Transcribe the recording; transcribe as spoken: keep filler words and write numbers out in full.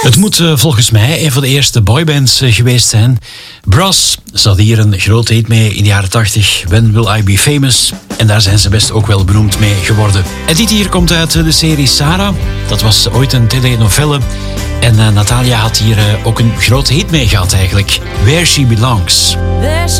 Het moet uh, volgens mij een van de eerste boybands uh, geweest zijn. Bros zat hier een grote hit mee in de jaren tachtig. When Will I Be Famous? En daar zijn ze best ook wel beroemd mee geworden. En dit hier komt uit de serie Sarah. Dat was ooit een telenovelle. En uh, Natalia had hier uh, ook een grote hit mee gehad eigenlijk. Where She Belongs.